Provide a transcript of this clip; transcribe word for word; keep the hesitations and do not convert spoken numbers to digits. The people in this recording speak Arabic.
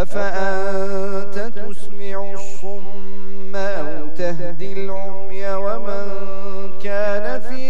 أفأنت تسمع الصم أو تهدي العمي ومن كان في